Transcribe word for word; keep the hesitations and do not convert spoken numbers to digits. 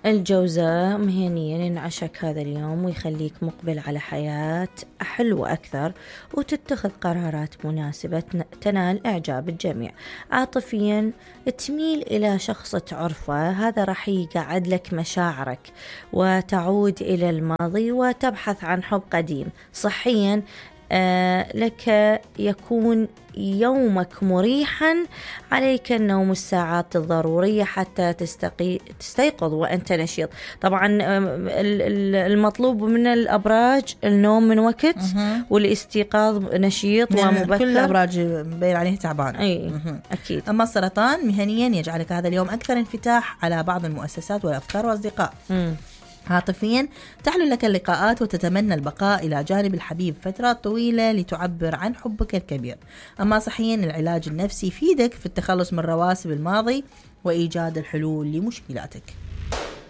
الجوزاء، مهنيا ينعشك هذا اليوم ويخليك مقبل على حياة حلوة أكثر وتتخذ قرارات مناسبة تنال إعجاب الجميع. عاطفيا تميل إلى شخص تعرفه، هذا راح يقعد لك مشاعرك وتعود إلى الماضي وتبحث عن حب قديم. صحيا آه لك يكون يومك مريحا، عليك النوم الساعات الضرورية حتى تستقي... تستيقظ وأنت نشيط. طبعا المطلوب من الأبراج النوم من وقت والاستيقاظ نشيط ومبكر. كل الأبراج بين عليه تعبان. أي أكيد. أما السرطان مهنيا يجعلك هذا اليوم أكثر انفتاح على بعض المؤسسات والأفكار والأصدقاء. م. عاطفيا تحلو لك اللقاءات وتتمنى البقاء إلى جانب الحبيب فترة طويلة لتعبر عن حبك الكبير. أما صحيا العلاج النفسي يفيدك في التخلص من رواسب الماضي وإيجاد الحلول لمشكلاتك.